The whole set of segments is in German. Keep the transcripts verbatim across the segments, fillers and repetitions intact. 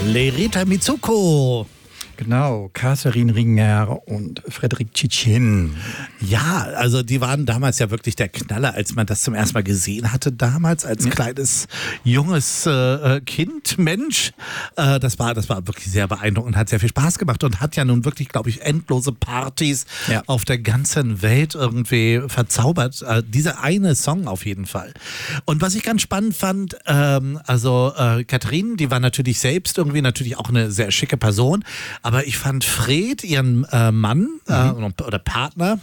Lerita Mitsuko. Genau, Catherine Ringer und Frederik Tschitschen. Ja, also die waren damals ja wirklich der Knaller, als man das zum ersten Mal gesehen hatte, damals als ja. kleines, junges äh, Kind, Mensch. Äh, das war, das war wirklich sehr beeindruckend und hat sehr viel Spaß gemacht und hat ja nun wirklich, glaube ich, endlose Partys ja. auf der ganzen Welt irgendwie verzaubert. Äh, dieser eine Song auf jeden Fall. Und was ich ganz spannend fand, ähm, also äh, Catherine, die war natürlich selbst irgendwie natürlich auch eine sehr schicke Person, aber ich fand Fred, ihren äh, Mann äh, mhm. oder Partner,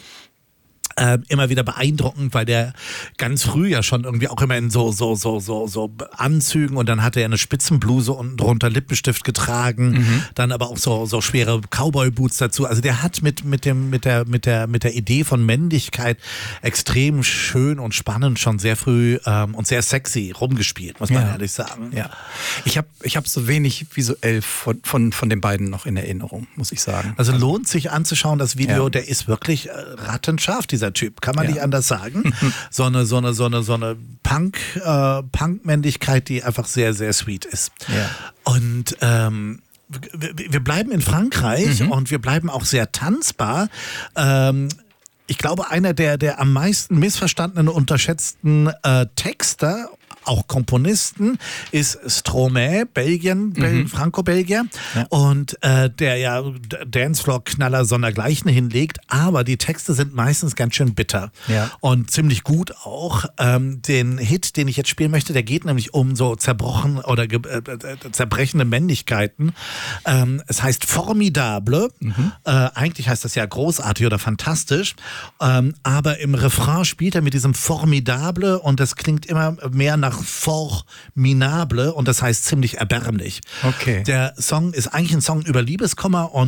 äh, immer wieder beeindruckend, weil der ganz früh ja schon irgendwie auch immer in so so so so so Anzügen und dann hatte er eine Spitzenbluse unten drunter, Lippenstift getragen, mhm. dann aber auch so so schwere Cowboy-Boots dazu. Also der hat mit mit dem mit der mit der mit der Idee von Männlichkeit extrem schön und spannend schon sehr früh ähm, und sehr sexy rumgespielt, muss man ja. ehrlich sagen. Ja, ich habe ich habe so wenig visuell von von von den beiden noch in Erinnerung, muss ich sagen. Also, also lohnt sich anzuschauen, das Video, ja. der ist wirklich äh, rattenscharf, dieser Typ, kann man ja. nicht anders sagen. so eine, so eine, so eine, so eine Punk, äh, Punk-Männlichkeit, die einfach sehr, sehr sweet ist. Ja. Und ähm, wir, wir bleiben in Frankreich mhm. und wir bleiben auch sehr tanzbar. Ähm, ich glaube, einer der, der am meisten missverstandenen und unterschätzten äh, Texter, auch Komponisten, ist Stromae, Belgien, mhm. Franco-Belgier. Ja. Und äh, der ja Dancefloor-Knaller sondergleichen hinlegt, aber die Texte sind meistens ganz schön bitter. Ja. Und ziemlich gut auch. Ähm, den Hit, den ich jetzt spielen möchte, der geht nämlich um so zerbrochen oder äh, äh, zerbrechende Männlichkeiten. Ähm, es heißt Formidable. Mhm. Äh, eigentlich heißt das ja großartig oder fantastisch. Ähm, aber im Refrain spielt er mit diesem Formidable und das klingt immer mehr nach Formidable und das heißt ziemlich erbärmlich. Okay. Der Song ist eigentlich ein Song über Liebeskummer und